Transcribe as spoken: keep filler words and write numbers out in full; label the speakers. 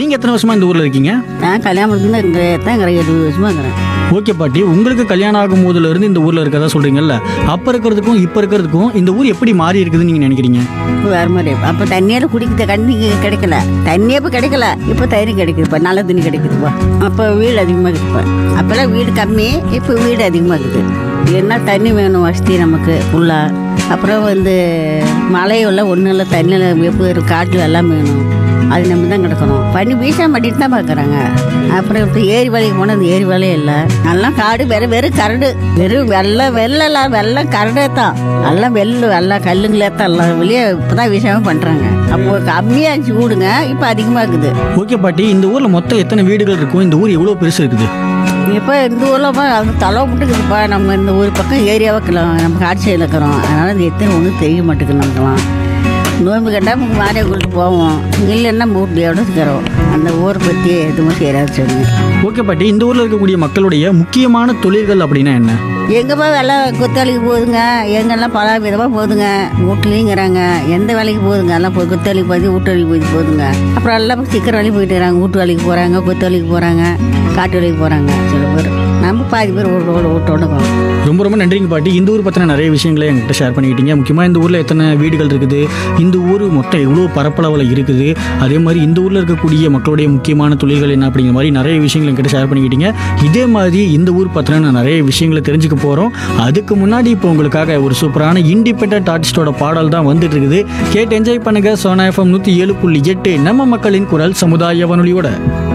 Speaker 1: நீங்கள் எத்தனை வருஷமாக இந்த ஊரில் இருக்கீங்க?
Speaker 2: நான் கல்யாணம் முடிச்சுன்னு இங்கே தான் இருக்கிறேன், எழுபது வருஷமாக இருக்கிறேன்.
Speaker 1: ஓகே பாட்டி, உங்களுக்கு கல்யாணம் ஆகும் போதுல இருந்து இந்த ஊரில் இருக்கதா சொல்கிறீங்கல்ல, அப்போ இருக்கிறதுக்கும் இப்போ இருக்கிறதுக்கும் இந்த ஊர் எப்படி மாறி இருக்குதுன்னு நீங்கள் நினைக்கிறீங்க?
Speaker 2: இப்போ வேறு மாதிரி அப்போ தண்ணியால் குடிக்கிற தண்ணி கிடைக்கல, தண்ணியே இப்போ கிடைக்கல. இப்போ தண்ணி கிடைக்குதுப்பா, நல்ல தண்ணி கிடைக்குதுப்பா. அப்போ வீடு அதிகமாக இருக்குதுப்பா. அப்போல்லாம் வீடு கம்மி, இப்போ வீடு அதிகமாக இருக்குது. என்ன தண்ணி வேணும் வசதி நமக்கு ஃபுல்லாக. அப்புறம் வந்து மழையெல்லாம் ஒன்றும் இல்லை, தண்ணியில் எப்போ காட்டில் எல்லாம் வேணும், அது நம்ம தான் கிடக்கணும். பனி வீசா மாட்டிட்டு தான் பார்க்குறாங்க. அப்புறம் இப்போ ஏரி வேலைக்கு போனால் அந்த ஏரி வேலையே இல்லை. நல்லா காடு வெறும் வெறும் கரடு, வெறும் வெள்ளம் வெள்ளம் வெள்ளம் கரடே தான். எல்லாம் வெள்ளு எல்லாம் கல்லுங்களே தான் எல்லாம் வெளியே இப்போ தான் விஷயமாக பண்ணுறாங்க. அப்போ கம்மியாக இருந்துச்சு வீடுங்க, இப்போ அதிகமாக இருக்குது.
Speaker 1: ஓகே பாட்டி, இந்த ஊரில் மொத்தம் எத்தனை வீடுகள் இருக்கும்? இந்த ஊர் எவ்வளோ பெருசு இருக்குது?
Speaker 2: இப்போ இந்த ஊரில்ப்பா அது தலை மட்டுக்குதுப்பா. நம்ம இந்த ஊர் பக்கம் ஏரியாவை இருக்கலாம், நம்ம காட்சி சைடில் இருக்கிறோம். அதனால் இந்த எத்தனை ஒன்றும் தெரிய மாட்டேங்குது நமக்குலாம். நோம்பு கட்டால் நமக்கு மாரியை கூட்டு போவோம், இல்லைன்னா மூட்டையோட இருக்கிறோம். அந்த ஊரை பற்றி எதுவும் செய்யாது சொல்லுங்க.
Speaker 1: ஓகே பாட்டி, இந்த ஊரில் இருக்கக்கூடிய மக்களுடைய முக்கியமான தொழில்கள் அப்படின்னா என்ன?
Speaker 2: எங்கேப்பா வேலை கொத்தாளிக்கு போகுதுங்க, எங்கெல்லாம் பல விதமாக போகுதுங்க. வீட்லேங்கிறாங்க எந்த வேலைக்கு போகுதுங்க, எல்லாம் போய் கொத்தாளிக்கு போய் வீட்டு வேலைக்கு போய் போகுதுங்க. அப்புறம் எல்லாம் சீக்கிரம் வேலைக்கு போயிட்டு இருக்காங்க, வீட்டு வேலைக்கு போகிறாங்க, கொத்து வேலைக்கு போகிறாங்க, காட்டு வேலைக்கு போகிறாங்க சில பேர். நம்ம பாதி பேர் வீட்டோட வீட்டோட போகிறோம்.
Speaker 1: ரொம்ப ரொம்ப நன்றிங்க பாட்டி. இந்த ஊர் பற்றின நிறைய விஷயங்களை என்கிட்ட ஷேர் பண்ணிக்கிட்டீங்க. முக்கியமாக இந்த ஊரில் எத்தனை வீடுகள் இருக்குது, இந்த ஊர் மொத்தம் எவ்வளோ பரப்பளவில் இருக்குது, அதே மாதிரி இந்த ஊரில் இருக்கக்கூடிய மக்களுடைய முக்கியமான தொழில்கள் என்ன அப்படிங்கிற மாதிரி நிறைய விஷயங்கள் என்கிட்ட ஷேர் பண்ணிக்கிட்டீங்க. இதே மாதிரி இந்த ஊர் பற்றின நான் நிறைய விஷயங்களை தெரிஞ்சுக்க போகிறோம். அதுக்கு முன்னாடி இப்போ உங்களுக்காக ஒரு சூப்பரான இண்டிபெண்டன்ட் ஆர்டிஸ்டோட பாடல் தான் வந்துட்டு இருக்குது. கேட்டு என்ஜாய் பண்ணுங்க. சோனா எஃப்எம் நூற்றி ஏழு புள்ளி எட்டு நம்ம மக்களின் குரல் சமுதாய வானொலியோட.